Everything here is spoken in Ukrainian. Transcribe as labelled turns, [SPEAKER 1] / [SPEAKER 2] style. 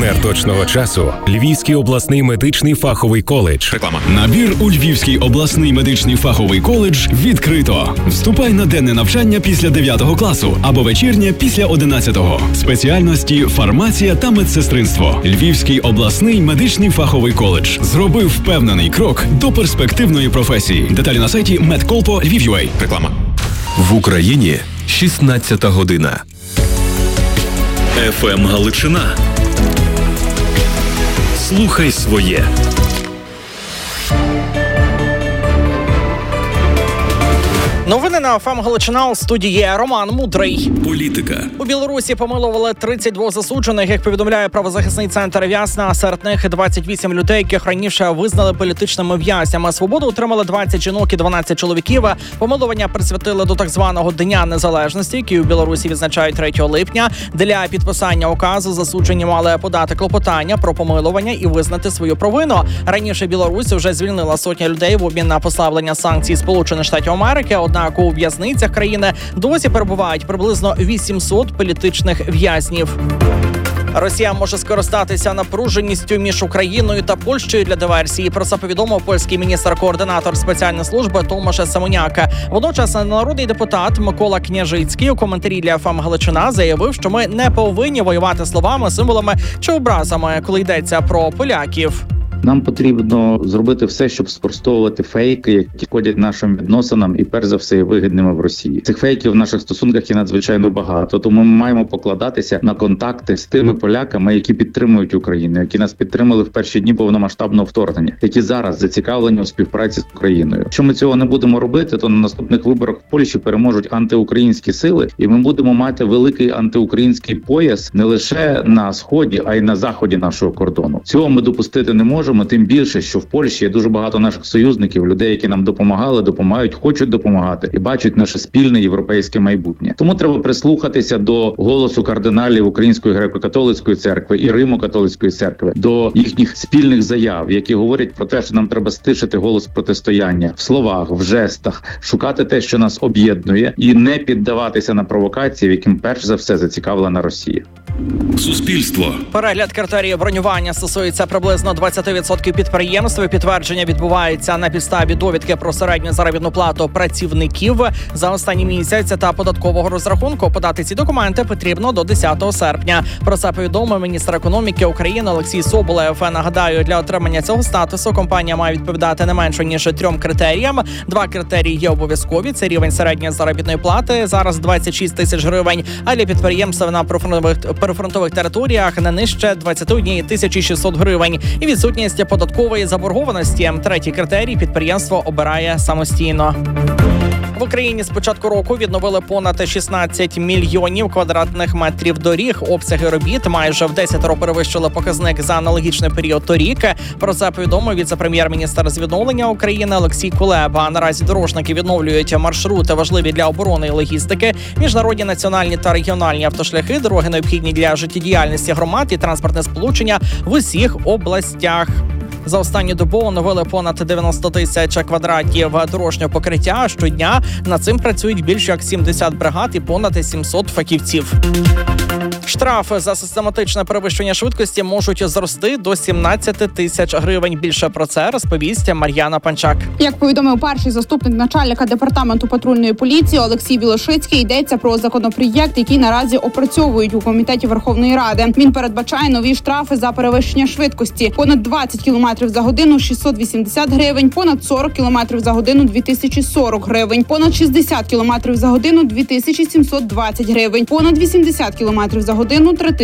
[SPEAKER 1] Партнер точного часу – Львівський обласний медичний фаховий коледж.
[SPEAKER 2] Реклама. Набір у Львівський обласний медичний фаховий коледж відкрито. Вступай на денне навчання після 9 класу або вечірнє після 11-го. Спеціальності фармація та медсестринство. Львівський обласний медичний фаховий коледж зробив впевнений крок до перспективної професії. Деталі на сайті medcolpo.lviv.ua. Реклама.
[SPEAKER 1] В Україні 16 година. ФМ Галичина. Слухай своє.
[SPEAKER 3] Новини на ФМ Галичина, у студії Роман Мудрий.
[SPEAKER 1] Політика.
[SPEAKER 3] У Білорусі помилували 32 засуджених, як повідомляє правозахисний центр В'ясна. Серед них 28 людей, яких раніше визнали політичними в'язнями. Свободу отримали 20 жінок і 12 чоловіків. Помилування присвятили до так званого Дня Незалежності, який у Білорусі відзначають 3 липня. Для підписання указу засуджені мали подати клопотання про помилування і визнати свою провину. Раніше Білорусь вже звільнила сотні людей в обмін на послаблення санкцій Сполучених Штатів Америки. Однак у в'язницях країни досі перебувають приблизно 800 політичних в'язнів. Росія може скористатися напруженістю між Україною та Польщею для диверсії. Про це повідомив польський міністр-координатор спеціальної служби Томаш Семеняк. Водночас народний депутат Микола Княжицький у коментарі для ФМ Галичина заявив, що ми не повинні воювати словами, символами чи образами, коли йдеться про поляків.
[SPEAKER 4] Нам потрібно зробити все, щоб спростовувати фейки, які шкодять нашим відносинам і, перш за все, є вигідними в Росії. Цих фейків в наших стосунках є надзвичайно багато, тому ми маємо покладатися на контакти з тими поляками, які підтримують Україну, які нас підтримали в перші дні повномасштабного вторгнення, які зараз зацікавлені у співпраці з Україною. Якщо ми цього не будемо робити, то на наступних виборах в Польщі переможуть антиукраїнські сили, і ми будемо мати великий антиукраїнський пояс не лише на сході, а й на заході нашого кордону. Цього ми допустити не можемо. Тим більше, що в Польщі є дуже багато наших союзників, людей, які нам допомагали, допомагають, хочуть допомагати і бачать наше спільне європейське майбутнє. Тому треба прислухатися до голосу кардиналів Української греко-католицької церкви і Римо-католицької церкви, до їхніх спільних заяв, які говорять про те, що нам треба стишити голос протистояння в словах, в жестах, шукати те, що нас об'єднує, і не піддаватися на провокації, в яким перш за все зацікавлена Росія.
[SPEAKER 1] Суспільство.
[SPEAKER 3] Перегляд критеріїв бронювання стосується приблизно 20% підприємств. Підтвердження відбувається на підставі довідки про середню заробітну плату працівників за останній місяць та податкового розрахунку. Подати ці документи потрібно до 10 серпня. Про це повідомив міністр економіки України Олексій Соболєв. Нагадаю, для отримання цього статусу компанія має відповідати не менше, ніж 3 критеріям. 2 критерії є обов'язкові. Це рівень середньої заробітної плати, зараз 26 тисяч гривень, а для підприємств на прифронтових територіях не нижче 21 600 гривень і відсутність податкової заборгованості. 3-й критерій підприємство обирає самостійно. В Україні з початку року відновили понад 16 мільйонів квадратних метрів доріг. Обсяги робіт майже в 10 перевищили показник за аналогічний період торік. Про це повідомив віце-прем'єр-міністр з відновлення України Олексій Кулеба. Наразі дорожники відновлюють маршрути, важливі для оборони і логістики, міжнародні, національні та регіональні автошляхи, дороги необхідні для життєдіяльності громад і транспортне сполучення в усіх областях. За останню добу оновили понад 90 тисяч квадратів дорожнього покриття. Щодня над цим працюють більше як 70 бригад і понад 700 фахівців. Штрафи за систематичне перевищення швидкості можуть зрости до 17 тисяч гривень. Більше про це розповість Мар'яна Панчак.
[SPEAKER 5] Як повідомив перший заступник начальника департаменту патрульної поліції Олексій Білошицький, йдеться про законопроєкт, який наразі опрацьовують у комітеті Верховної Ради. Він передбачає нові штрафи за перевищення швидкості. Понад 20 км за годину – 680 гривень, понад 40 км за годину – 2040 гривень, понад 60 км за годину – 2720 гривень, понад 80 км за годину – 3000